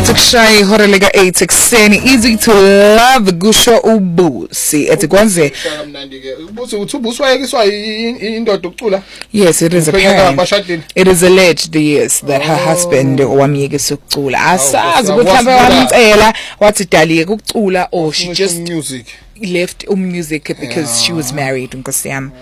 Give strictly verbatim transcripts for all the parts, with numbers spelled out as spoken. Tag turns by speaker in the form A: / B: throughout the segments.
A: ethi kushaya ihora lika eight ekuseni. Easy to love kusho ubusi ethi kwanze
B: kamnandi ke ubusi uthi ubusi wayekiswa indoda ukucula.
A: Yes, it is apparent. It is alleged, yes, that her husband wamyekisa ukucula. Asazi ukuthi mhlawumbe wamcela wathi daliye ukucula or she just
B: music
A: left um music because she was married Nkosi yami.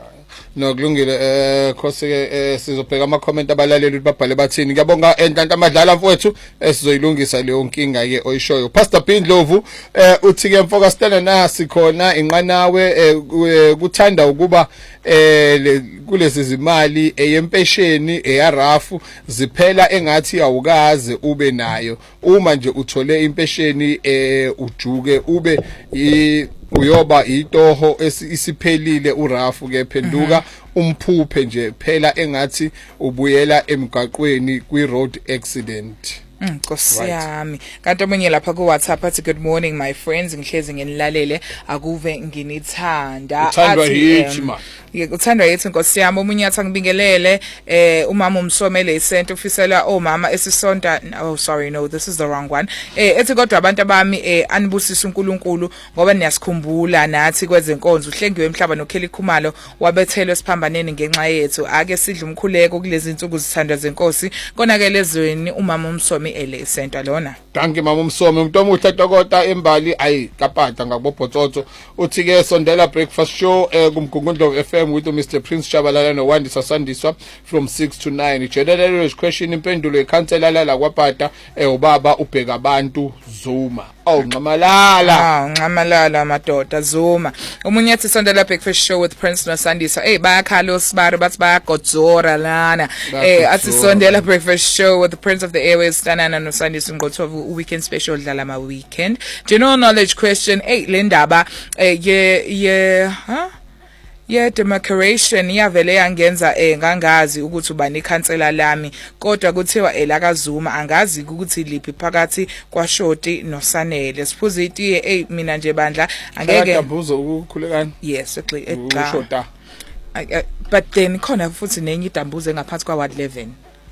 B: No kulungile eh khose ke sizobheka ama comment abalaleli ukuthi babhale bathini. Ngiyabonga enhlanhla amadlala mfowethu esizoyilungisa leyo nkinga ke oyishoyo. Pastor Bindlovu eh uthi ke mfoka stana nasi khona inqanawe kuthanda ukuba eh kulezi zimali eyempesheni eyarafu ziphela engathi awukaze ube nayo. Uma nje uthole impesheni eh ujuke ube uyoba itoho isiphelile urafu ke phenduka umphuphe nje phela engathi ubuyela emgaqweni kwi road accident.
A: Nkosi yami kanti omunye lapha ku WhatsApp athi good morning my friends ngihlezi nginilalele akuve nginithanda
B: athi ma
A: uthandwa yithi Nkosi yami omunye athi ngibingelele eh umama umsomele isento ufisela omama esisonta oh sorry no this is the wrong one eh ethi kodwa abantu abami eh anibusisa uNkulunkulu ngoba niyasikhumbula nathi kwezenkonzo uhlengiwe emhlaba nokheli khumalo wabethelwe siphambaneni ngenxa yethu ake sidle umkhuleko kulezi insuku zithandwa zenkosi konakele ezweni umama umsome ele isento lona.
B: Danke mama umsome umuntu omuhle tokota embali ayi kapata ngabobhotsotso uthi ke sondela breakfast show eh kumgungundlo F M with Mister Prince Chabalala no Wandisa Sandiswa from six to nine. General question impendulo ekhansela la kwaPata eh ubaba ubheka abantu Zuma. Oh Nqamalala.
A: Ah Nqamalala madoda Zuma. Umunye ethi sondela breakfast show with Prince no Sandiswa. Eh bayakhala osibari bathi bayagodzora lana. Eh athi sondela breakfast show with the Prince of the Airways Stanana no Sandiswa ngothovu weekend special dlala ma weekend. General knowledge question eight lendaba eh ye ye huh yeah demarcation iyavele yangenza eh ngangazi ukuthi ubani ikhansela lami kodwa kuthiwa elakazuma angazi ukuthi liphi phakathi kwaShoti noSanele siphuza itiye eh mina nje bandla angeke
B: ngiyabuzwa ukukhulekani
A: yes exa but then khona futhi nenye idambuzo engaphansi kwa ward eleven.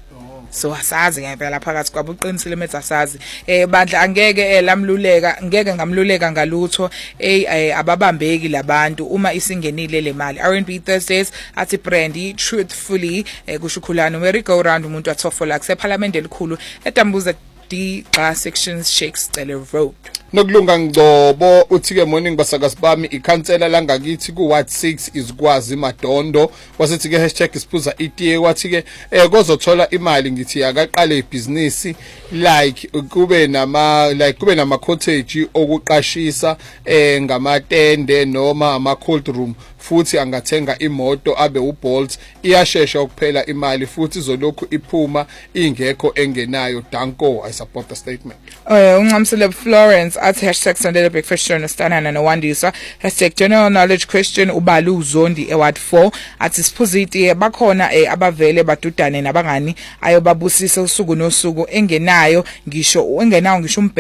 A: So asazi ngempela phakathi kwabo uqinisile methi asazi eh bandla angeke elamluleka ngeke ngamluleka ngalutho eh ababambeki labantu uma isingenile le mali. R and B Thursdays athi Brandy truthfully kushukhulana merry go round umuntu athofola kuseparlament elikhulu edambuza D class sections Shakes Stella Road.
B: Nokulunga Ngcobo uthi ke morning basakazi bami ikhansela la ngakithi ku Ward six izikwazi Madondo wasithi ke hashtag isiphuza itiye wathi ke eh kozothola imali ngithi akaqale ibusiness like kube nama like kube nama cottage okuqashisa eh ngamatende noma ama cold room futhi angathenga imoto abe uBolt iyashesha ukuphela imali futhi izolokhu iphuma ingekho engenayo. Danko I support the statement.
A: Eh unqamsele Florence athi hashtag sondela breakfast show noStanana no Wandisa hashtag general knowledge question ubalu uzondi eward four athi siphuziti bakhona eh abavele badudane nabangani ayobabusisa usuku nosuku engenayo ngisho engenayo ngisho